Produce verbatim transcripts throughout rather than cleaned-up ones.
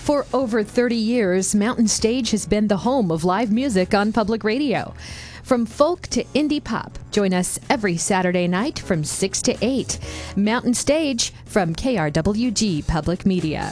For over thirty years, Mountain Stage has been the home of live music on public radio. From folk to indie pop, join us every Saturday night from six to eight. Mountain Stage from K R W G Public Media.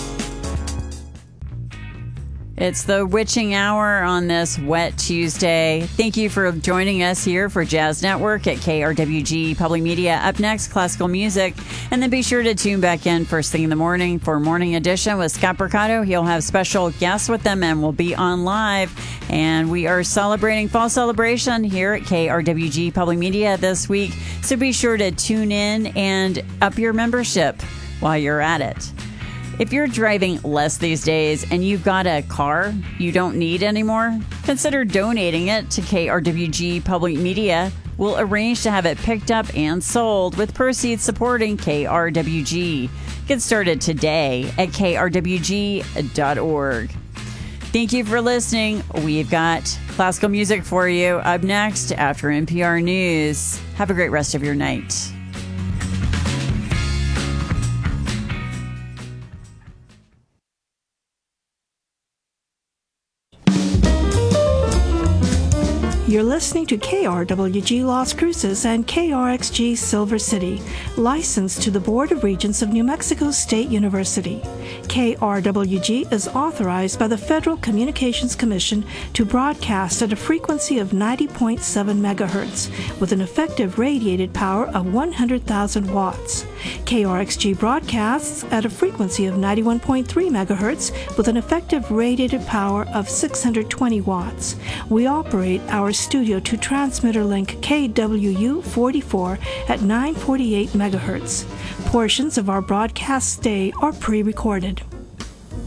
It's the witching hour on this wet Tuesday. Thank you for joining us here for Jazz Network at K R W G Public Media. Up next, classical music. And then be sure to tune back in first thing in the morning for Morning Edition with Scott Mercado. He'll have special guests with them and we'll be on live. And we are celebrating Fall Celebration here at K R W G Public Media this week. So be sure to tune in and up your membership while you're at it. If you're driving less these days and you've got a car you don't need anymore, consider donating it to K R W G Public Media. We'll arrange to have it picked up and sold with proceeds supporting K R W G. Get started today at K R W G dot org. Thank you for listening. We've got classical music for you up next after N P R News. Have a great rest of your night. You're listening to K R W G Las Cruces and K R X G Silver City, licensed to the Board of Regents of New Mexico State University. K R W G is authorized by the Federal Communications Commission to broadcast at a frequency of ninety point seven megahertz with an effective radiated power of one hundred thousand watts. K R X G broadcasts at a frequency of ninety-one point three megahertz with an effective radiated power of six hundred twenty watts. We operate our studio to transmitter link K W U forty-four at nine forty-eight megahertz. Portions of our broadcast day are pre-recorded.